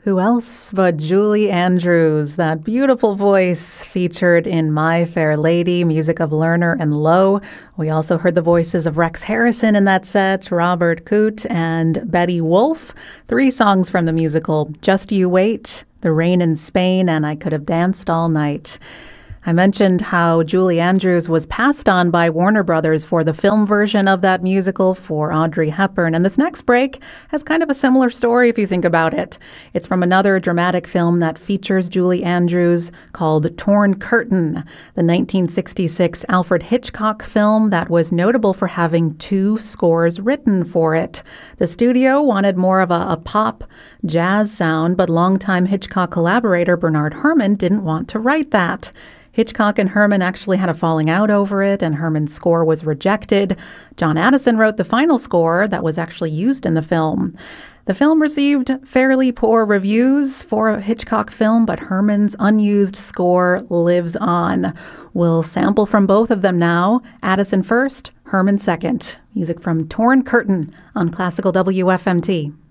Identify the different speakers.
Speaker 1: Who else but Julie Andrews, that beautiful voice featured in My Fair Lady, music of Lerner and Lowe. We also heard the voices of Rex Harrison in that set, Robert Coote, and Betty Wolfe. 3 songs from the musical, Just You Wait, The Rain in Spain, and I Could Have Danced All Night. I mentioned how Julie Andrews was passed on by Warner Brothers for the film version of that musical for Audrey Hepburn. And this next break has kind of a similar story if you think about it. It's from another dramatic film that features Julie Andrews called Torn Curtain, the 1966 Alfred Hitchcock film that was notable for having 2 scores written for it. The studio wanted more of a pop jazz sound, but longtime Hitchcock collaborator Bernard Herrmann didn't want to write that. Hitchcock and Herrmann actually had a falling out over it, and Herrmann's score was rejected. John Addison wrote the final score that was actually used in the film. The film received fairly poor reviews for a Hitchcock film, but Herrmann's unused score lives on. We'll sample from both of them now. Addison first, Herrmann second. Music from Torn Curtain on Classical WFMT.